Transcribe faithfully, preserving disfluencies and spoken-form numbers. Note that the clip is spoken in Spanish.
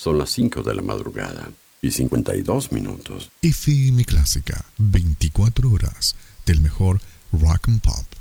Son las cinco de la madrugada y cincuenta y dos minutos. F M Clásica, veinticuatro horas del mejor rock and pop.